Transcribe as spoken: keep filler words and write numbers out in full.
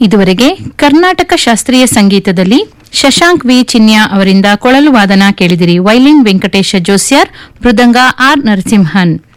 ಇದುವರೆಗೆ ಕರ್ನಾಟಕ ಶಾಸ್ತ್ರೀಯ ಸಂಗೀತದಲ್ಲಿ ಶಶಾಂಕ್ ವಿ ಚಿನ್ಯ ಅವರಿಂದ ಕೊಳಲು ವಾದನ ಕೇಳಿದಿರಿ. ವೈಲಿನ್ ವೆಂಕಟೇಶ ಜೋಸ್ಯಾರ್, ಮೃದಂಗ ಆರ್ ನರಸಿಂಹನ್.